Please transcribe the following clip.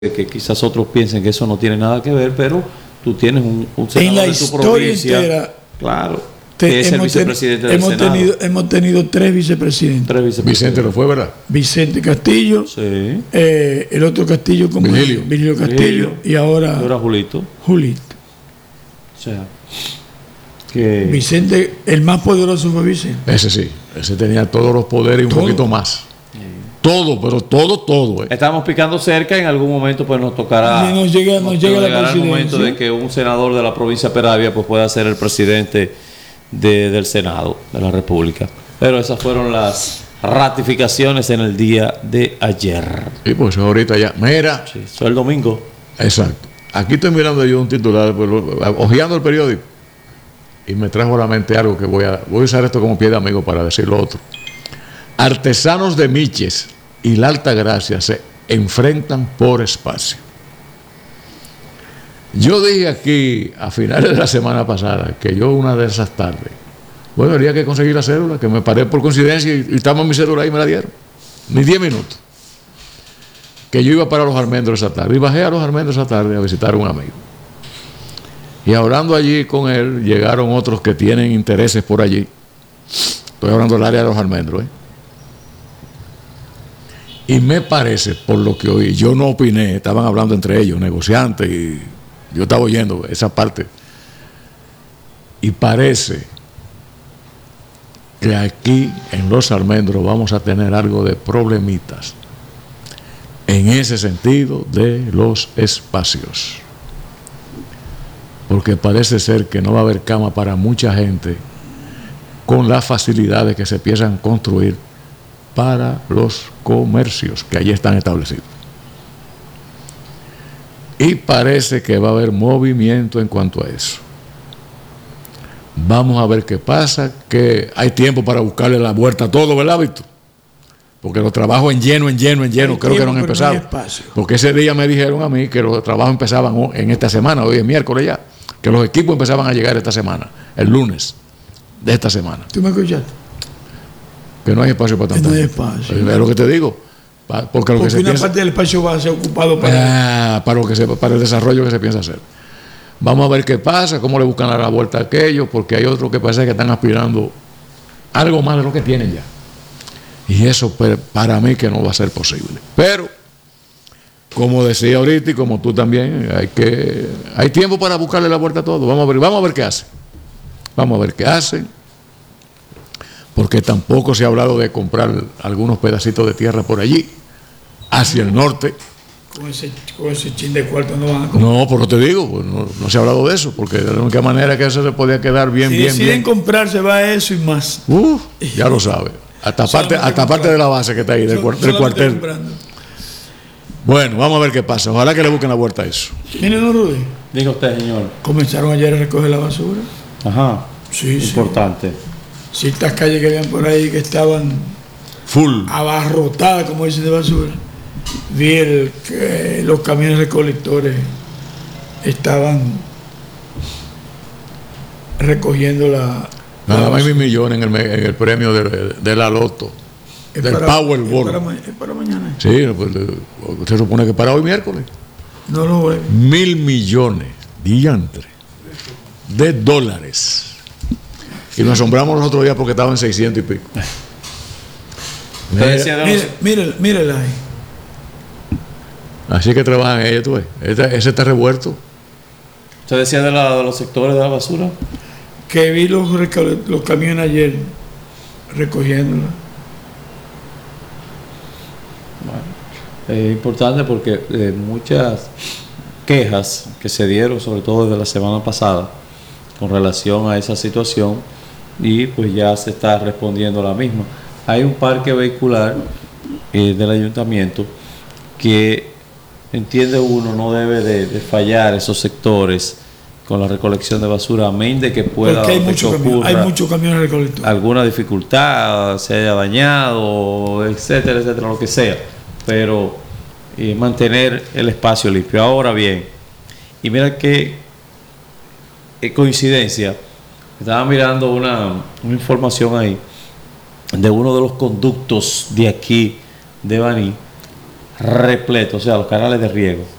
que quizás otros piensen que eso no tiene nada que ver, pero tú tienes un senador en la de tu historia provincia, entera, claro, que es el vicepresidente del Senado. Hemos tenido tres vicepresidentes. Vicente lo fue, ¿verdad? Vicente Castillo, Sí. El otro Castillo, como Virgilio Castillo, y ahora Julito. Julito. O sea, que Vicente, el más poderoso fue Vicente. Ese sí, ese tenía todos los poderes y un poquito más. Todo, pero todo. Estamos picando cerca, en algún momento pues nos tocará. Si nos llega la llegará el momento de que un senador de la provincia de Peravia pues pueda ser el presidente del Senado de la República. Pero esas fueron las ratificaciones en el día de ayer. Y pues ahorita ya. Mira. Sí, eso es el domingo. Exacto. Aquí estoy mirando yo un titular, hojeando el periódico, y me trajo a la mente algo que voy a usar esto como pie de amigo para decir lo otro. Artesanos de Miches y la Altagracia se enfrentan por espacio. Yo dije aquí a finales de la semana pasada que yo una de esas tardes, bueno, habría que conseguir la cédula, que me paré por coincidencia y estaba mi cédula ahí y me la dieron. Ni 10 minutos. Que yo iba para Los Almendros esa tarde. Y bajé a Los Almendros esa tarde a visitar a un amigo. Y hablando allí con él, llegaron otros que tienen intereses por allí. Estoy hablando del área de Los Almendros, Y me parece, por lo que oí, yo no opiné, estaban hablando entre ellos, negociantes, y yo estaba oyendo esa parte. Y parece que aquí en Los Almendros vamos a tener algo de problemitas en ese sentido de los espacios. Porque parece ser que no va a haber cama para mucha gente con las facilidades que se empiezan a construir para los comercios que allí están establecidos. Y parece que va a haber movimiento en cuanto a eso. Vamos a ver qué pasa, que hay tiempo para buscarle la vuelta a todo, ¿verdad, Víctor? Porque los trabajos en lleno, creo que no han empezado. Porque ese día me dijeron a mí que los trabajos empezaban en esta semana, hoy es miércoles ya, que los equipos empezaban a llegar esta semana, el lunes de esta semana. ¿Tú me escuchaste? Que no hay espacio para tanto. No hay espacio. Es lo que te digo. Porque una parte del espacio va a ser ocupado para el desarrollo que se piensa hacer. Vamos a ver qué pasa, cómo le buscan a la vuelta a aquello, porque hay otros que parece que están aspirando algo más de lo que tienen ya. Y eso para mí que no va a ser posible. Pero, como decía ahorita y como tú también, hay tiempo para buscarle la vuelta a todo. Vamos a ver qué hacen. Vamos a ver qué hacen. Porque tampoco se ha hablado de comprar algunos pedacitos de tierra por allí, hacia el norte. Con ese chin de cuarto no van a comprar. No, pero te digo, no se ha hablado de eso, porque de la única manera que eso se podía quedar bien. Si deciden comprar, se va a eso y más. Ya lo sabe. Hasta parte de la base que está ahí, del cuartel. Comprando. Bueno, vamos a ver qué pasa. Ojalá que le busquen la vuelta a eso. Mire, don Rudy. Diga usted, señor. Comenzaron ayer a recoger la basura. Ajá. Sí, importante. Ciertas calles que habían por ahí que estaban full, abarrotadas, como dicen, de basura. Vi que los camiones recolectores estaban recogiendo nada más 1.000 millones en el premio de la Loto, del Powerball. Es para mañana. Sí, pues, se supone que para hoy miércoles. No lo veo. 1.000 millones diantre de dólares. Y nos asombramos los otros días porque estaban en 600 y pico. Mírala ahí. Así que trabajan ellos, tú ves. Ese está revuelto. ¿Usted decía de los sectores de la basura? Que vi los camiones ayer recogiéndola. Bueno, es importante porque muchas quejas que se dieron, sobre todo desde la semana pasada, con relación a esa situación, y pues ya se está respondiendo la misma. Hay un parque vehicular del ayuntamiento que entiende uno no debe de fallar esos sectores con la recolección de basura, a menos de que pueda hay muchos camiones recolectores, alguna dificultad, se haya dañado, etcétera, lo que sea, pero mantener el espacio limpio. Ahora bien, y mira qué coincidencia, estaba mirando una información ahí de uno de los conductos de aquí de Baní. repleto, o sea, los canales de riego